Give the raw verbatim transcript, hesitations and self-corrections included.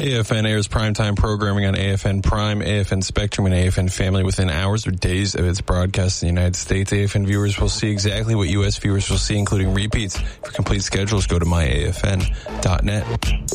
A F N airs primetime programming on A F N Prime, A F N Spectrum, and A F N Family within hours or days of its broadcast in the United States. A F N viewers will see exactly what U S viewers will see, including repeats. For complete schedules, go to my A F N dot net.